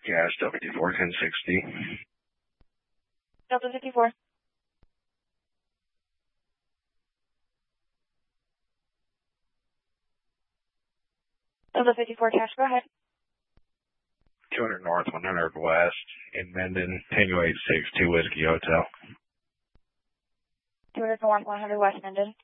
Gas, W54 1060. Delta 54. Delta 54, cash, go ahead. 200 North, 100 West, in Mendon, Tango 862 Whiskey Hotel. 200 North, 100 West, Mendon.